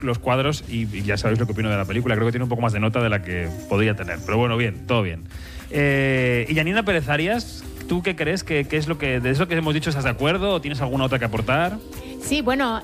los cuadros y ya sabéis lo que opino de la película. Creo que tiene un poco más de nota de la que podría tener. Pero bueno, bien, todo bien. Y Janina Pérez Arias, ¿tú qué crees? ¿Qué es lo que de eso que hemos dicho estás de acuerdo o tienes alguna otra que aportar? Sí, bueno,